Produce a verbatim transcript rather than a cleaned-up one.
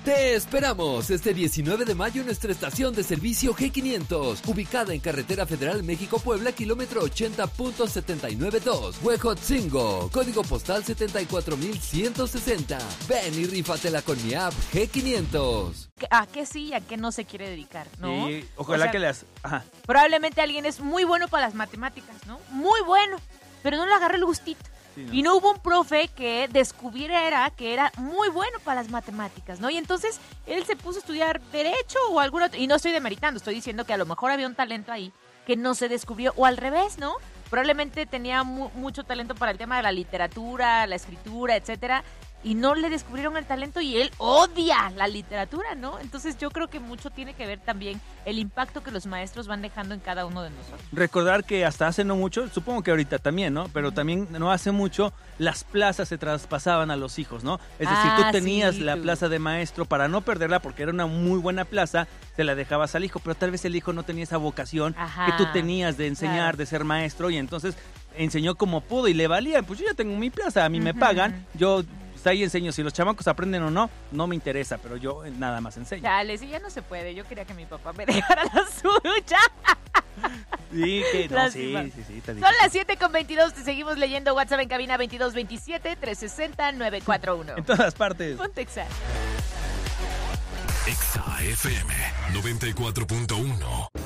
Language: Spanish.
Te esperamos este diecinueve de mayo en nuestra estación de servicio G quinientos, ubicada en Carretera Federal México-Puebla, kilómetro ochenta punto setenta y nueve dos, Huejotzingo, código postal setenta y cuatro mil ciento sesenta. Ven y rífatela con mi app G quinientos. ¿A qué sí y a qué no se quiere dedicar, no? Sí, ojalá o sea, que las... Ajá. Probablemente alguien es muy bueno para las matemáticas, ¿no? Muy bueno, pero no le agarró el gustito. Sí, ¿no? Y no hubo un profe que descubriera que era muy bueno para las matemáticas, ¿no? Y entonces él se puso a estudiar Derecho o algún otro, y no estoy demeritando, estoy diciendo que a lo mejor había un talento ahí que no se descubrió, o al revés, ¿no? Probablemente tenía mu- mucho talento para el tema de la literatura, la escritura, etcétera, y no le descubrieron el talento y él odia la literatura, ¿no? Entonces yo creo que mucho tiene que ver también el impacto que los maestros van dejando en cada uno de nosotros. Recordar que hasta hace no mucho, supongo que ahorita también, ¿no? Pero también no hace mucho las plazas se traspasaban a los hijos, ¿no? Es decir, ah, tú tenías sí, la tú. plaza de maestro para no perderla porque era una muy buena plaza, te la dejabas al hijo, pero tal vez el hijo no tenía esa vocación Ajá, que tú tenías de enseñar, claro. de ser maestro, y entonces enseñó como pudo y le valía. Pues yo ya tengo mi plaza, a mí uh-huh. me pagan, yo... ahí enseño, si los chamacos aprenden o no, no me interesa, pero yo nada más enseño. Dale, si ya no se puede, yo quería que mi papá me dejara la suya. Sí, que no, sí, sí, sí. Son las siete con veintidós, te seguimos leyendo. WhatsApp en cabina veintidós veintisiete, trescientos sesenta, novecientos cuarenta y uno. En todas partes. Ponte Exa. Exa F M noventa y cuatro punto uno.